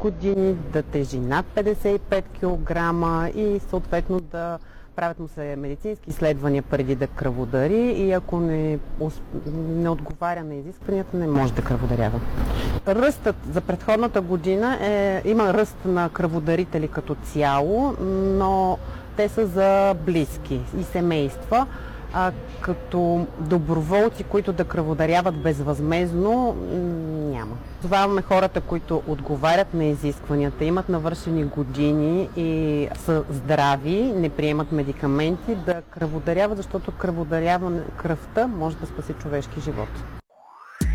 години, да тежи над 55 кг и съответно да правят му се медицински изследвания преди да кръводари и ако не отговаря на изискванията, не може да кръводарява. Ръстът за предходната година има ръст на кръводарители като цяло, но те са за близки и семейства, като доброволци, които да кръводаряват безвъзмездно, няма. Зваваме хората, които отговарят на изискванията, имат навършени години и са здрави, не приемат медикаменти, да кръводаряват, защото кръвта може да спаси човешки живот.